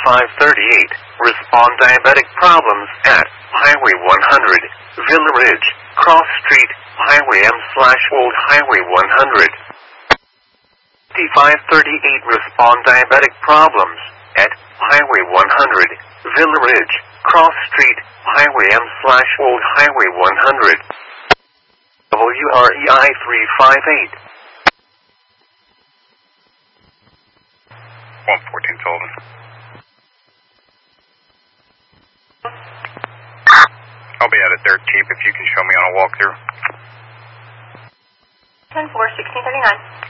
T538. Respond diabetic problems at Highway 100, Villa Ridge, Cross Street, Highway M/Old Highway 100. T538. Respond diabetic problems at Highway 100, Villa Ridge, Cross Street, Highway M/Old Highway 100. WREI 358. 114 Sullivan. I'll be at it there, Chief, if you can show me on a walkthrough. 10-4, 1639.